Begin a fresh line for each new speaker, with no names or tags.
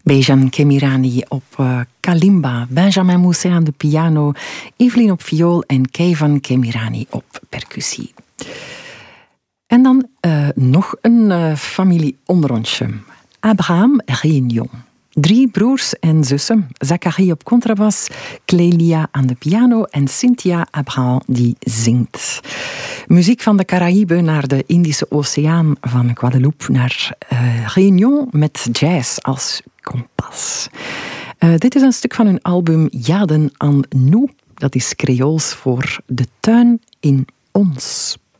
Bejan Kemirani op kalimba, Benjamin Mousset aan de piano, Evelien op viool en Keivan Kemirani op percussie. En dan nog een familie-onderrondje. Abraham Réunion. 3 broers en zussen. Zachary op contrabas, Clélia aan de piano en Cynthia Abraham die zingt. Muziek van de Caraïben naar de Indische Oceaan, van Guadeloupe naar Réunion met jazz als kompas. Dit is een stuk van hun album Yaden aan nous. Dat is Creools voor de tuin in ons.